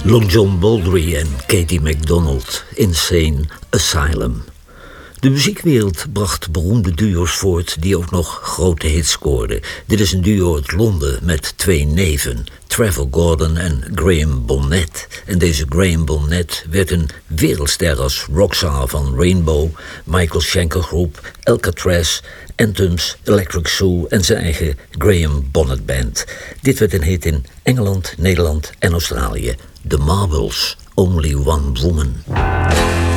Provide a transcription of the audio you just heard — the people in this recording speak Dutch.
Long John Baldry en Katie MacDonald, Insane Asylum. De muziekwereld bracht beroemde duo's voort die ook nog grote hits scoorden. Dit is een duo uit Londen met twee neven, Trevor Gordon en Graham Bonnet. En deze Graham Bonnet werd een wereldster als rockzanger van Rainbow, Michael Schenker Groep, Alcatraz, Anthems, Electric Zoo en zijn eigen Graham Bonnet Band. Dit werd een hit in Engeland, Nederland en Australië. The Marbles, Only One Woman.